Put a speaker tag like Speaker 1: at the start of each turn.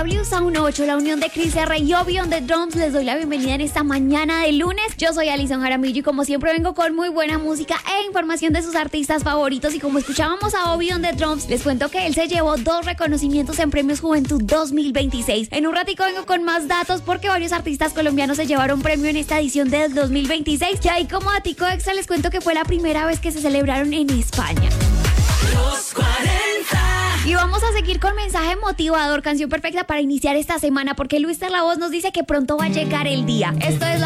Speaker 1: W Sound 8, la unión de Chris R y Obi on the Drums. Les doy la bienvenida en esta mañana de lunes. Yo soy Alison Jaramillo y como siempre vengo con muy buena música e información de sus artistas favoritos. Y como escuchábamos a Obi on the Drums, les cuento que él se llevó 2 reconocimientos en Premios Juventud 2026. En un ratico vengo con más datos porque varios artistas colombianos se llevaron premio en esta edición del 2026. Y ahí como datico extra les cuento que fue la primera vez que se celebraron en España.
Speaker 2: Los 40.
Speaker 1: Y vamos a seguir con mensaje motivador, canción perfecta para iniciar esta semana, porque Luis La Voz nos dice que pronto va a llegar el día. Esto es